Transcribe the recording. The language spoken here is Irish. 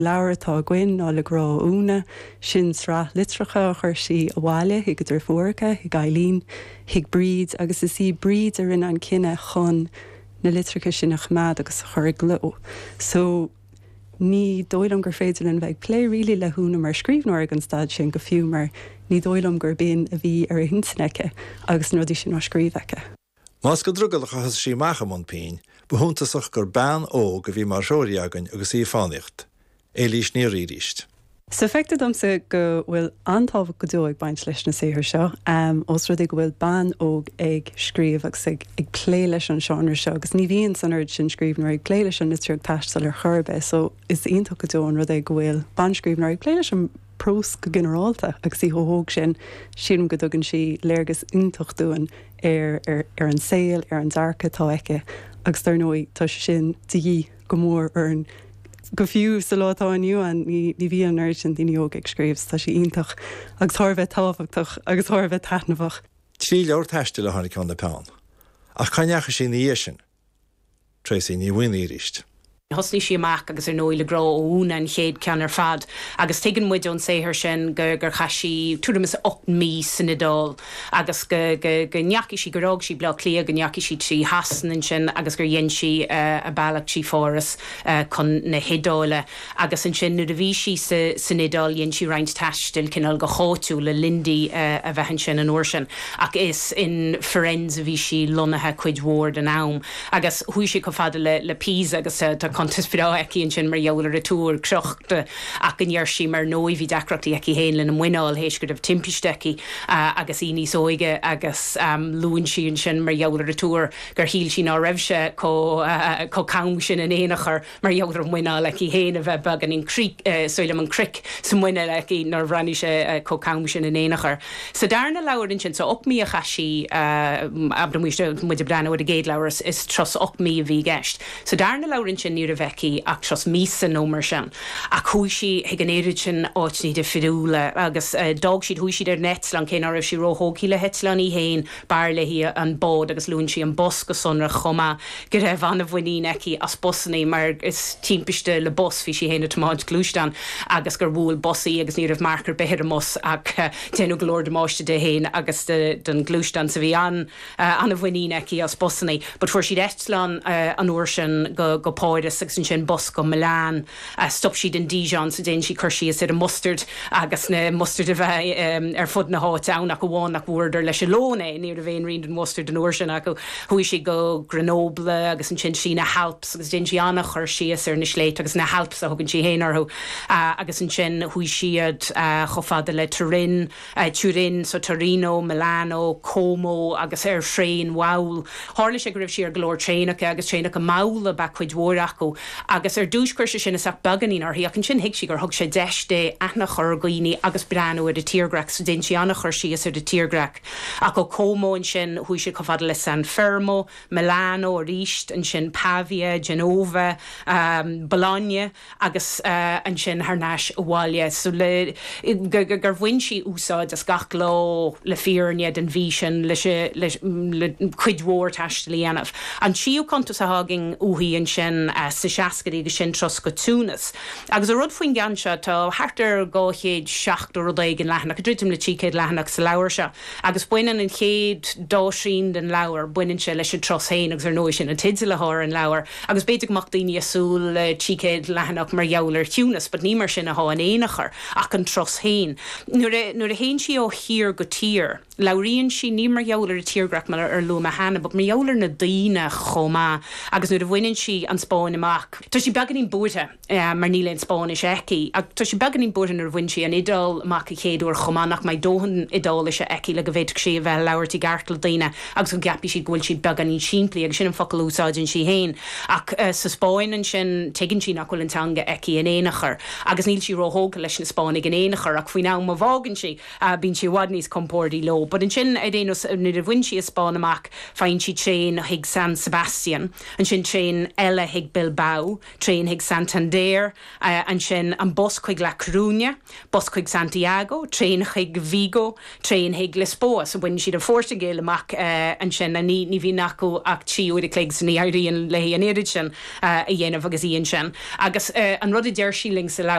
Leabhartá Gwen ná le grá úna sin sra litracha chuir si a bháile hi go dtí fuarcha hi gailín hiag bríd agus is sí bríd ar in an cinenne chun na litracha sin a chmad agus chur gló. So ní dóilm gur féidir an bheith lé rilí le húna mar scríbnóir an stad sin go fiú mar ní dóilm gur bin a bhí ar a hinsaneice agus nódí sin á scríbheice. Más go drugalacha has sí macham an pein, buhúntasach gur ban ó go bhí mar seoirí agan agus í fánicht. Élís ní ríist. So fecta domsa go bhfuil antábh go dúig baint leis na séthir seo, os rud go bhfuil ban óg ag scríomh agus ag plé leis an seanar seo, agus ní bhíonn san ard sin scríbnar ag plé leis an is tríoch taistal ar churbe, so is ionach go dún rud ag go bhfuil ban scríbnar ag plé leis an prós go generalta agus í thóg sin siadm go dugann si léirgus ionach dúin ar an saoil, ar an darcha tá aice, agus tar nóí tá sin dí go mór ar an go fiú sa látá aniu an ní bhí an air sin daoine óg ag scríbs tá sí ionach agus thorheith táhachtach agus thorheith taitnamhach. Trí leabhar teiste le tháinig chun na peann. Ach caineacha sin ní sin, tréis ní bhain ríist. Hosní sí amach agus ar nóí le grá óúna an chéad cean ar fad agus tuigeann muid ón séthir sin gur chaisí túramas 8 mí san idál agus go neaci sí gorág sí bla clia go neaci sí trí hasan sin agus gur dhéon si a bailach sí fóras chun na hidála agus an sin nuair a bhí sí san idál dhéon si roinnt taistil cinál go cháú le lindí a bheithan sin an uair sin ach is in Firenze a bhí sí lonathe chuid mhór den am agus thuaigh sí go fada le Pisa agus contas bra eci an sin mar jouler a túr crochta ac an jeirsi mar nói hí dacrochtaí eci héin an mhuineáil héis go dibh timpisteci agus í níos óige agus lúin sí an sin mar jouler a túr gur híl sin á raibhse có caim sin an éanachar mar jouler an mhuineáil eci héin a bheith bag an in cric soile an cric sa mhuineáil eci nar ranni se có caim sin an éanachar. So darna lawer in sin so op mí a chaisi abramúiste muid a brana a géad lawer is tros op mí a bhí gist. So darna lawer in sin a veci ach tros mísa nómar sin a chuisi ag an éiri sin áitní de fiúla agus dog siad thuisi ar netlan cén ar si rothóí le hetlan í héin bar le hí an bod agus lún si an bos go sonra choma go raibh an a bhhaín eci as bosnaí mar is timpiste le bos fi si héna tomáid glústan agus gur bhúil bosí agus ní rah marcar behir mos ach téanú glór de máiste de héin agus den glústan sa bhí an a bhhaín eci as bosnaí, but fuair siad etlan an uair sin go páiris agus sin bos go Milan stop siad in Dijon sa déin si chuirsí is a mustard agus na mustard a bheith ar fud na háit ann ach go bháin nach bhúidir leis a lóna ní a bhéon rion den mustard an uair sin ach chuaigh si go Grenoble agus an sin na halps agus déin si annach chuirsí ar na sléit agus na halps a thugann si héanarthú agus an sin chuaigh siad chofada le Turin, so Torino, Milano, Como agus ar Frein, Waul hála sé go raibh si ar glór tréanacha agus tréanacha mála ba chuid mhór agus dúscurse sin is baganín ar hiach an sin hiic si gur thug sé deiste anach chorgaoine agus breanú a de tíorgrach so den si annach chuirsí is ar de tíorgrach ach go Como an sin chuaigh si go fada le San Fermo, Milano, Ríist an sin Pavia, Genova, Bologna agus an sin Harnáis Bháile so le gur bhain si úsáid as gach lá le fíorne den bhí sin le chuid mhór taistilí anamh an siú contas a hagin uhaí an sin sa seacaí go sin tros go túnas. Agus a rud faoin ganse tá hartar gáchéad 7 rud an lehanach go dúitim le tícéad lehanach sa leabhar se agus buinean an chéad dáisín den leabhar buinean se leis an tros héin agus ar nóis sin an tiide le thir an leabhar agus beidir mach daoine asúil le tícéad lehanach mar jouler túnas, but ní mar sin a há an éanachar ach an tros héin. Nuair a héin si ó hir go tír Lauríonn si ní mar jouler a tíorgrach mar ar luma hena, but mar jouler na daoine chomá agus nuair a bhaineann si an Spáin amach. Tá si beganín búrte mar níle Spáis eici ag tá si beganín búrte ar bhain si an idal amach a chéadúir chománach mai dóhan idála se eici le go bhéidir sé bheith leabhartí gartal daoine agus go gapi si ghfuil si beganín siimplí agus sin an focail úsáidin si héin ach sa Spáin an sin tuigeann si nach bhfuil antanga eici in éanachar agus níl si rothóga leis na Spáinnig in éanachar ach faoin ná má bhágann si bíonn si bhhad níos compórdaí lo, but an sin a déanús nuair a bhain si a Spáin amach fainn si tréin hiag San Sebastian an sin tréin eile hiag Bilbao Bilbao, trín hiag Santander, an sin an bus chuig La Coruña, bus chuig Santiago, trín chuig Vigo, trín hiag Lisboa, so when siad an fórsta géil amach an sin a ní bhí nacu ach tíú de cléig san íiríon le an éirid sin a dhéanamh agus íon sin. Agus an rud a deir síling sa